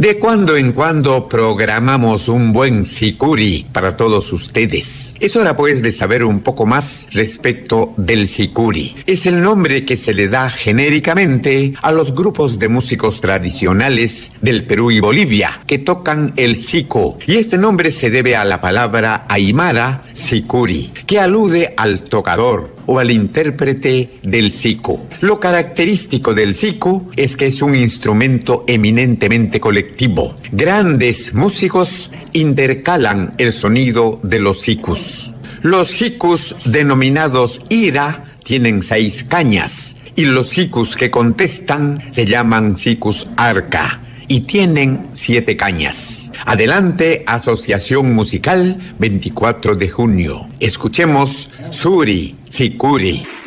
De cuando en cuando programamos un buen sicuri para todos ustedes. Es hora pues de saber un poco más respecto del sicuri. Es el nombre que se le da genéricamente a los grupos de músicos tradicionales del Perú y Bolivia que tocan el sico. Y este nombre se debe a la palabra aymara sicuri, que alude al tocador o al intérprete del sico. Lo característico del sico es que es un instrumento eminentemente colectivo. Grandes músicos intercalan el sonido de los sicus. Los sicus denominados ira tienen 6 cañas y los sicus que contestan se llaman sicus arca y tienen 7 cañas. Adelante, Asociación Musical 24 de Junio. Escuchemos Suri Sicuri.